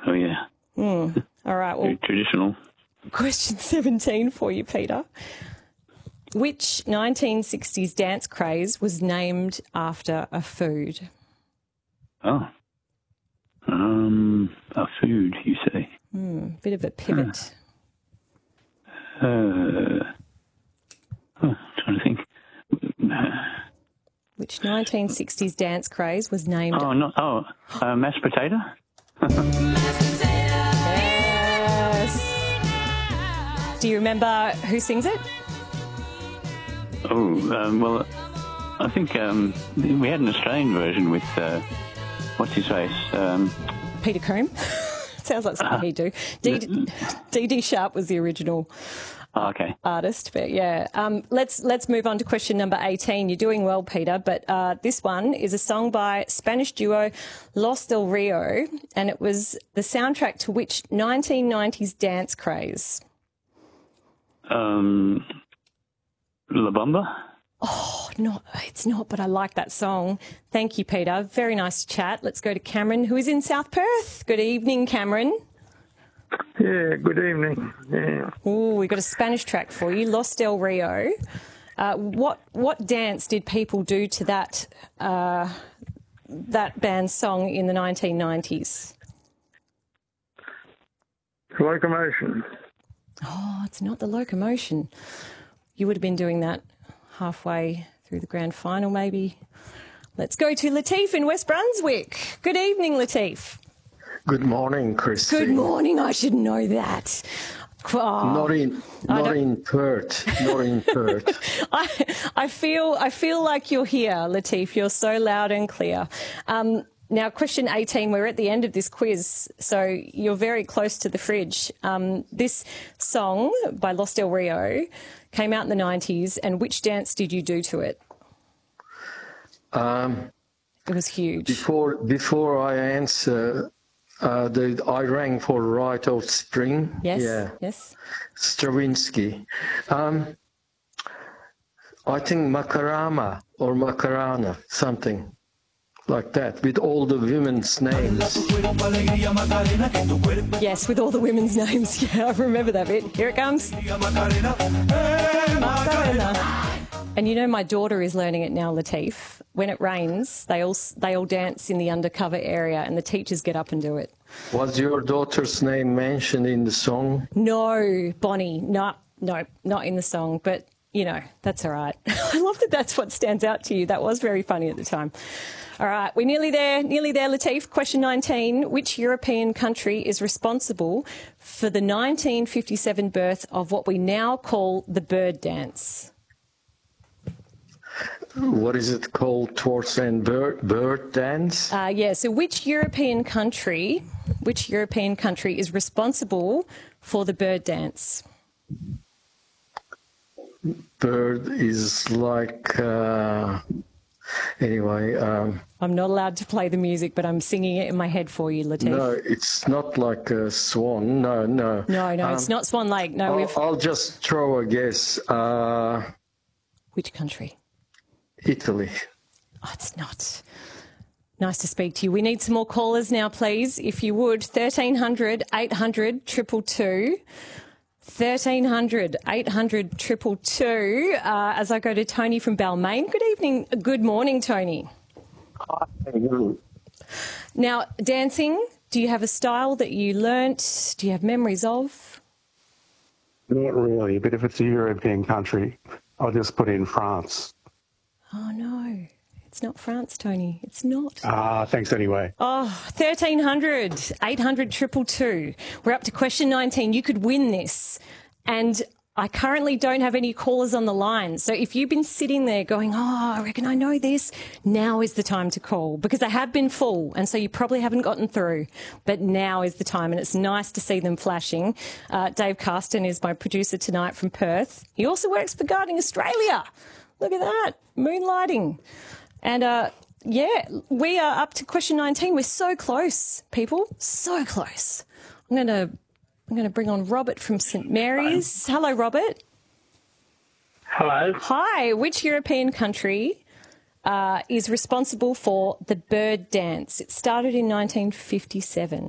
Oh, yeah. All right, well, Very traditional. question 17 for you, Peter. Which 1960s dance craze was named after a food? Oh. A food, you say? Bit of a pivot. Trying to think. Which 1960s dance craze was named... Mashed potato? Yes. Do you remember who sings it? Well, I think we had an Australian version with, what's his face? Peter Combe. Sounds like something he'd do. D.D. Sharp was the original artist, but yeah. Let's move on to question number 18. You're doing well, Peter, but this one is a song by Spanish duo Los Del Rio, and it was the soundtrack to which 1990s dance craze? La Bamba? Oh, no, it's not, but I like that song. Thank you, Peter. Very nice to chat. Let's go to Cameron, who is in South Perth. Good evening, Cameron. Yeah, good evening. Yeah. Oh, we've got a Spanish track for you, Los Del Rio. What dance did people do to that band's song in the 1990s? Locomotion. Oh, it's not the Locomotion. You would have been doing that halfway through the grand final, maybe. Let's go to Latif in West Brunswick. Good evening, Latif. Good morning, Christy. Good morning. I should know that. Oh, not in Perth. Not in Perth. I feel like you're here, Latif. You're so loud and clear. Now, question 18, we're at the end of this quiz, so you're very close to the fridge. This song by Los Del Rio came out in the 90s, and which dance did you do to it? It was huge. Before I answer, I rang for Rite of Spring. Yes, yeah. yes. Stravinsky. I think Macarena or Macarena, something like that, with all the women's names. Yes, with all the women's names. Yeah, I remember that bit. Here it comes. Macarena. And you know, my daughter is learning it now, Latif. When it rains, they all dance in the undercover area, and the teachers get up and do it. Was your daughter's name mentioned in the song? No, Bonnie. No, not in the song, but, you know, that's all right. I love that that's what stands out to you. That was very funny at the time. All right, we're nearly there, Latif. Question 19. Which European country is responsible for the 1957 birth of what we now call the bird dance? What is it called? Towards and bird dance? Yeah, so which European country is responsible for the bird dance? Bird is like... Anyway... I'm not allowed to play the music, but I'm singing it in my head for you, Latif. No, it's not like a swan. No. No, it's not Swan Lake. No, I'll just throw a guess. Which country? Italy. Oh, it's not. Nice to speak to you. We need some more callers now, please, if you would. 1300 800 222. 1300 800 222. As I go to Tony from Balmain. Good evening. Good morning, Tony. Hi. Now, dancing, do you have a style that you learnt? Do you have memories of? Not really, but if it's a European country, I'll just put in France. Oh, no. It's not France, Tony. It's not. Thanks anyway. Oh, 1300 800 222. We're up to question 19. You could win this. And I currently don't have any callers on the line. So if you've been sitting there going, I reckon I know this, now is the time to call, because they have been full. And so you probably haven't gotten through. But now is the time. And it's nice to see them flashing. Dave Carston is my producer tonight from Perth. He also works for Guarding Australia. Look at that. Moonlighting. And, yeah, we are up to question 19. We're so close, people. So close. I'm going to bring on Robert from St Mary's. Hello, Robert. Hello. Hi. Which European country is responsible for the bird dance? It started in 1957.